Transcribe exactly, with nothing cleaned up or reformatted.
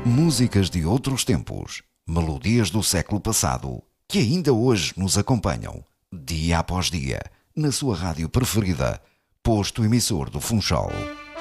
Músicas de outros tempos, melodias do século passado, que ainda hoje nos acompanham, dia após dia, na sua rádio preferida, posto emissor do Funchal.